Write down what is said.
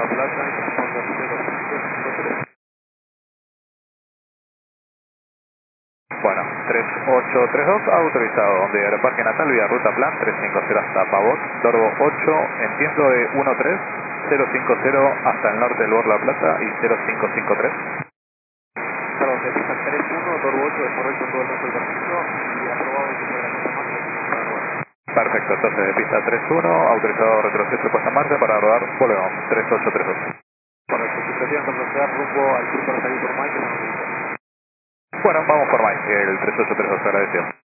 La Plata, Honda 0553. Bueno, 3832, autorizado, donde Aeroparque Natal, vía ruta plan, 350 hasta Pavón, Dorbo 8, entiendo de 13050 hasta el norte del Bor La Plata y 0553. Perdón, de pista 31, Dorbo 8, es correcto todo el resto del permiso y aprobado el tipo de la cosa más para rodar. Perfecto, entonces de pista 31, autorizado retroceso y puesta en marcha para rodar, volvemos, 3832. Correcto, si prefieren retroceder rumbo al sur para salir por Mike, que no nos dice. Bueno, vamos por Mike, el 3832, agradecido.